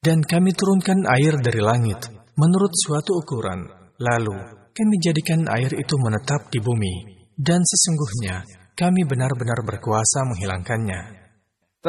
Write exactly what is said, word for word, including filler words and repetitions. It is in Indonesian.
Dan kami turunkan air dari langit menurut suatu ukuran, lalu kami jadikan air itu menetap di bumi, dan sesungguhnya kami benar-benar berkuasa menghilangkannya.